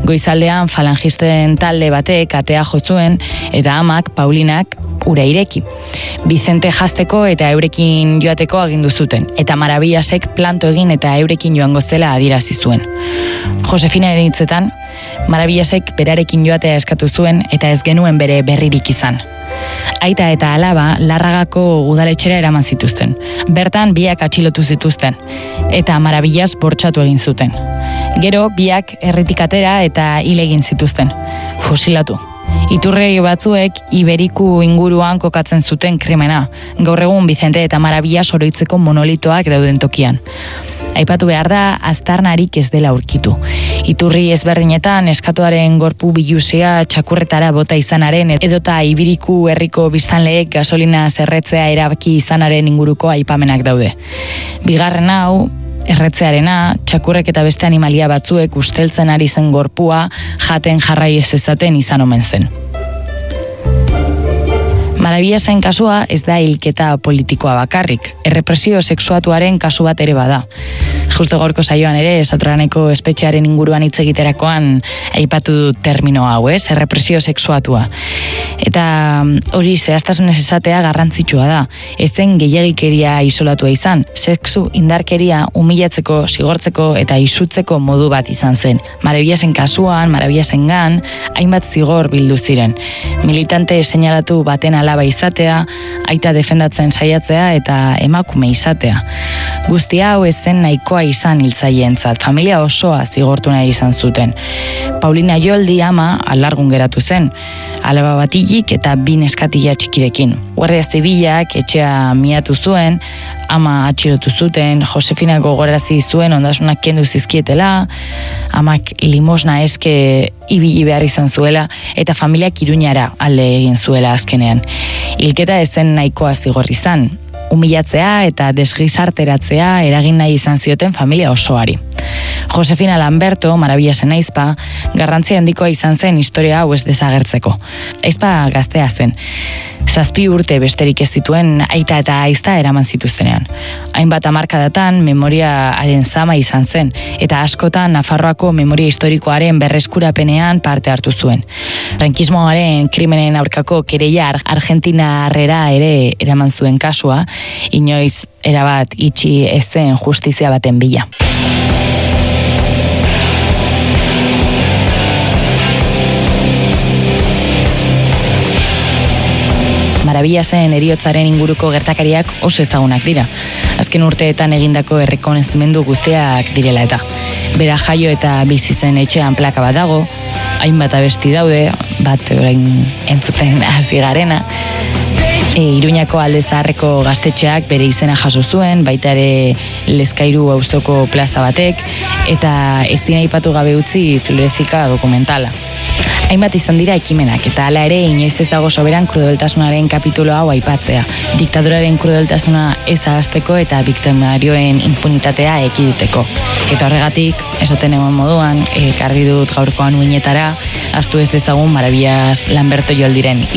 Goizaldean falangisten talde batek atea jo zuen eta amak, Paulinak, ura ireki. Vicente jazteko eta eurekin joateko agindu zuten, eta Maravillasek planto egin eta eurekin joango zela adierazi zuen. Josefinaren hitzetan, Maravillasek berarekin joatea eskatu zuen eta ez genuen bere berririk izan. Aita eta alaba Larragako udaletxera eraman zituzten. Bertan biak atxilotu zituzten, eta Maravillas bortxatu egin zuten. Gero biak herritik atera eta hil egin zituzten, fusilatu. Iturri batzuek Iberiku inguruan kokatzen zuten krimena. Gaur egun Vicente eta Maravillas oroitzeko monolitoak dauden tokian. Aipatu behar da, aztarnarik ez dela aurkitu. Iturri ezberdinetan eskatuaren gorpu bilusia txakurretara bota izanaren edota Iberiku herriko biztanleek gasolina zerretzea erabaki izanaren inguruko aipamenak daude. Bigarren hau, erretzearena, txakurrek eta beste animalia batzuek usteltzen ari zen gorpua jaten jarrai ez ezaten izan omen zen. Maravillasen kasua ez da hilketa politikoa bakarrik, errepresio sexuatuaren kasu bat ere bada. Justo gaurko saioan ere, Saturaneko espetxearen inguruan hitz egiterakoan aipatu dut termino hau, errepresio sexuatua. Eta hori zehaztasunez esatea garrantzitsua da, ez zen gehiagikeria isolatua izan, sexu indarkeria humilatzeko, zigortzeko eta isutzeko modu bat izan zen. Maravillasen kasuan, Maravillasengan, hainbat zigor bildu ziren. Militante seinalatu baten alaba izatea, aita defendatzen saiatzea eta emakume izatea. Guzti hau ez zen nahikoa izan hiltzaileentzat, familia osoa zigortu nahi izan zuten. Paulina Joldi ama alargun geratu zen, alaba batilik eta 2 neskatila txikirekin. Guardia Zibilak etxea miatu zuen, ama atxilotu zuten, Josefina gogorarazi zuen ondasunak kendu zizkietela, amak limosna eske ibili behar izan zuela, eta familiak Iruñara alde egin zuela azkenean. Hilketa ezen nahikoa zigor izan, humilatzea eta desgizarteratzea eragin nahi izan zioten familia osoari. Josefina Lamberto, Maravillasen aizpa, garrantzia handikoa izan zen historia hau ez desagertzeko. Aizpa gaztea zen. 7 urte besterik ez zituen aita eta aizta eraman zituztenean. Hainbat hamarkadatan memoriaaren zama izan zen, eta askotan Nafarroako memoria historikoaren berreskurapenean parte hartu zuen. Frankismoaren krimenen aurkako kereia argentinarrera ere eraman zuen kasua, inoiz erabat itxi ezen justizia baten bila. Maravillasen heriotzaren inguruko gertakariak oso ezagunak dira. Azken urteetan egindako errekonozimendu guztiak direla eta. Bera jaio eta bizi zen etxean plaka bat dago, hainbat abesti daude, bat orain entzuten hasi garena. Iruñako Alde Zaharreko gaztetxeak bere izena jaso zuen, baita ere Lezkairu auzoko plaza batek, eta ezin aipatu gabe utzi Florezika dokumentala. Hainbat izan dira ekimenak, eta hala ere inoiz ez dago soberan krudeltasunaren kapitulo hau aipatzea. Diktaduraren krudeltasuna ez ahazteko eta biktimarioen impunitatea ekiditeko. Eta horregatik, esaten egon moduan, ekarri dut gaurkoan uinetara, ahaztu ez dezagun Maravillas Lamberto Joldiren